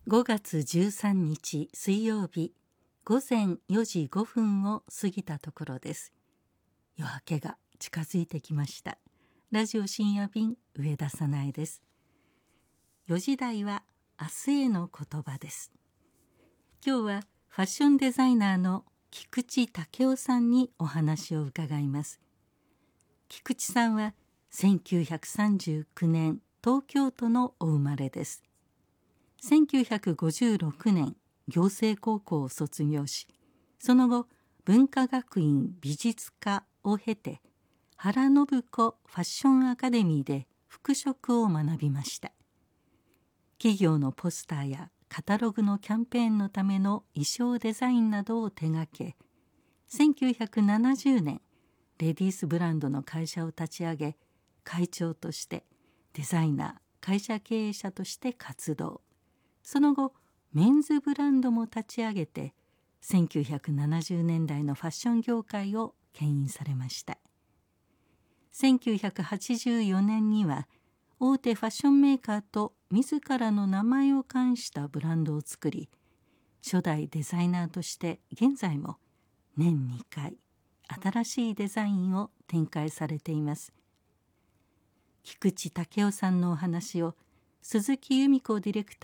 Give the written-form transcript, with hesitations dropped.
5月13日水曜日午前4時5分を過ぎたところです。夜明けが近づいてきました。ラジオ深夜便上田早苗です。4時台は明日への言葉です。今日はファッションデザイナーの菊池武雄さんにお話を伺います。菊池さんは1939年東京都のお生まれです。1956年行政高校を卒業し、その後文化学院美術科を経て原信子ファッションアカデミーで服飾を学びました。企業のポスターやカタログのキャンペーンのための衣装デザインなどを手掛け、1970年レディースブランドの会社を立ち上げ、会長としてデザイナー、会社経営者として活動。その後メンズブランドも立ち上げて1970年代のファッション業界を牽引されました。1984年には大手ファッションメーカーと自らの名前を冠したブランドを作り、初代デザイナーとして現在も年2回新しいデザインを展開されています。菊池武雄さんのお話を鈴木由美子ディレクター